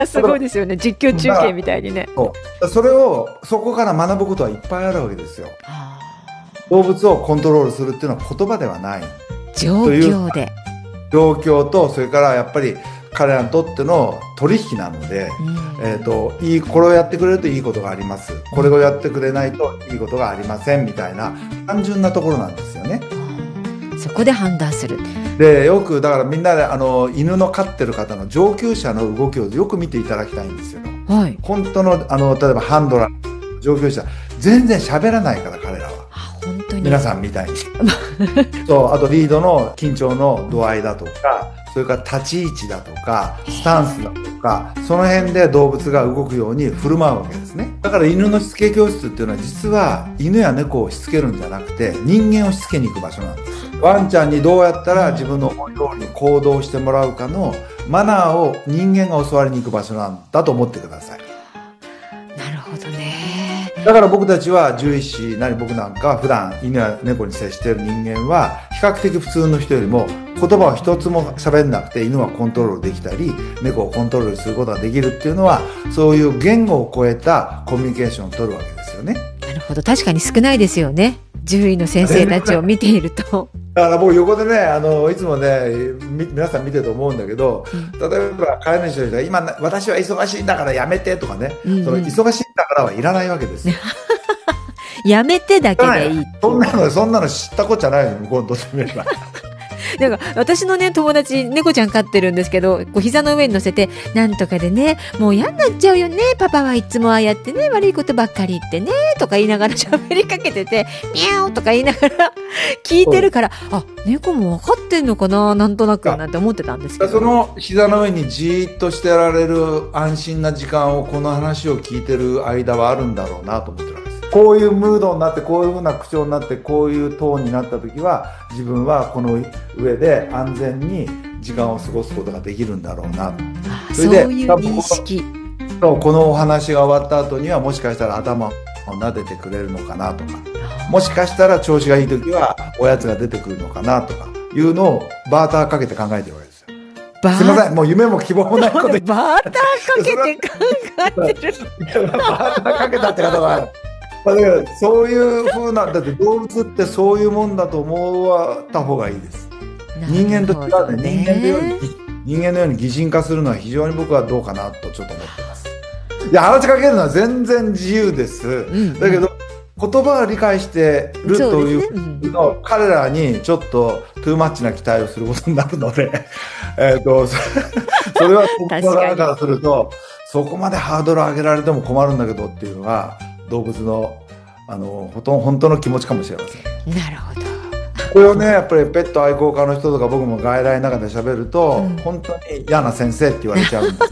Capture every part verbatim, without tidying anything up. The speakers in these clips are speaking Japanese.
すごいですよね。実況中継みたいにね。 そう。それを、そこから学ぶことはいっぱいあるわけですよ。動物をコントロールするっていうのは言葉ではない。 状況で。 状況と、それからやっぱり彼らにとっての取引なので、うん、えっと、いい、これをやってくれるといいことがあります。これをやってくれないといいことがありません、みたいな単純なところなんですよね。 そこで判断する。 で、よく、だからみんなで、あの、犬の飼ってる方の上級者の動きをよく見ていただきたいんですよ。はい。本当の、あの、例えばハンドラー、上級者、全然喋らないから、彼らは。 本当に。 皆さんみたいに。そう、あとリードの緊張の度合いだとか、それから立ち位置だとか、スタンスだとか、その辺で動物が動くように振る舞うわけですね。だから犬のしつけ教室っていうのは実は犬や猫をしつけるんじゃなくて人間をしつけに行く場所なんです。ワンちゃんにどうやったら自分の思い通りに行動してもらうかのマナーを人間が教わりに行く場所なんだと思ってください。 なるほどね。 だから僕たちは獣医師なり僕なんか普段犬や猫に接している人間は比較的普通の人よりも言葉を一つも喋んなくて犬はコントロールできたり猫をコントロールすることができるっていうのはそういう言語を超えたコミュニケーションを取るわけですよね。 なるほど。確かに少ないですよね。獣医の先生たちを見ていると。 だから僕横でね、あの、いつもね、み、皆さん見てると思うんだけど、うん、例えば飼い主の人が今、私は忙しいんだからやめてとかね、うんうん、その忙しいんだからはいらないわけですよ。 やめてだけでいい。 そんなの、そんなの知ったこっちゃないの、向こうにとってみれば。 なんか私のね友達猫ちゃん飼ってるんですけどこう膝の上に乗せてなんとかでねもう嫌になっちゃうよねパパはいつもああやってね悪いことばっかり言ってねとか言いながら喋りかけててミャオとか言いながら聞いてるからあ猫も分かってんのかななんとなくなんて思ってたんですけどその膝の上にじーっとしてられる安心な時間をこの話を聞いてる間はあるんだろうなと思ってるわけです。こういうムードになってこういうふうな口調になってこういうトーンになった時は自分はこの上で安全に時間を過ごすことができるんだろうな。 それでそういう認識このお話が終わった後にはもしかしたら頭を撫でてくれるのかなとかもしかしたら調子がいい時はおやつが出てくるのかなとかいうのをバーターかけて考えてるわけですよ。すいませんもう夢も希望もないことバーターかけて考えてるバーターかけたって方はまあ、だからそういう風なだって動物ってそういうもんだと思った方がいいです。人間と違うね。人間のように人間のように擬人化するのは非常に僕はどうかなとちょっと思ってます。いや話しかけるのは全然自由です。うん、だけど言葉を理解してるというの、ねうん、彼らにちょっとトゥーマッチな期待をすることになるので、えっとそれは僕の側からするとそこまでハードル上げられても困るんだけどっていうのが。動物のあのほとん本当の気持ちかもしれません。 なるほど。 これをねやっぱりペット愛好家の人とか僕も外来の中で喋ると、うん、本当に嫌な先生って言われちゃうんです。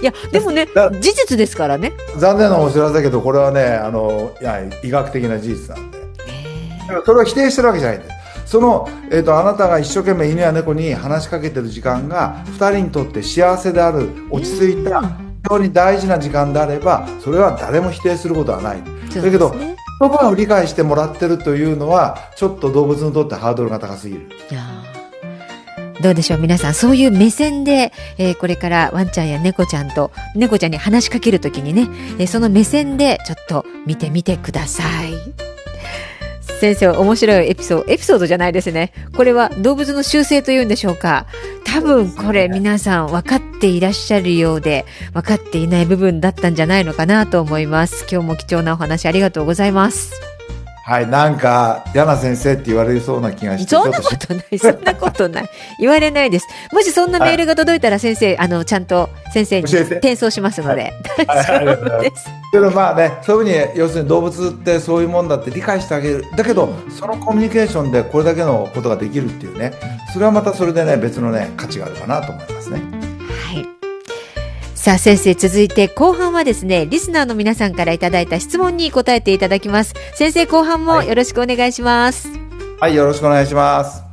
いやでもね事実ですからね。 残念なお知らせだけどこれはねあのいや医学的な事実なんで。それを否定してるわけじゃないんです。その、えーと、あなたが一生懸命犬や猫に話しかけてる時間がふたりにとって幸せである落ち着いた、うん非常に大事な時間であればそれは誰も否定することはない、ね、だけど言葉を理解してもらってるというのはちょっと動物にとってハードルが高すぎる。 いやどうでしょう皆さんそういう目線で、えー、これからワンちゃんや猫ちゃんと猫ちゃんに話しかけるときにね、えー、その目線でちょっと見てみてください。先生面白いエピソードエピソードじゃないですね。これは動物の習性というんでしょうか。多分これ皆さん分かっていらっしゃるようで分かっていない部分だったんじゃないのかなと思います。今日も貴重なお話ありがとうございます。 はいなんか嫌な先生って言われそうな気がしてそんなことないそんなことない言われないです。もしそんなメールが届いたら先生、はい、あのちゃんと先生に転送しますので、はい、大丈夫です。 けどまあねそういうふうに要するに動物ってそういうもんだって理解してあげるだけどそのコミュニケーションでこれだけのことができるっていうねそれはまたそれでね別のね価値があるかなと思いますね。 はいさあ先生続いて後半はですねリスナーの皆さんからいただいた質問に答えていただきます。先生後半もよろしくお願いします。 はい、はい、よろしくお願いします。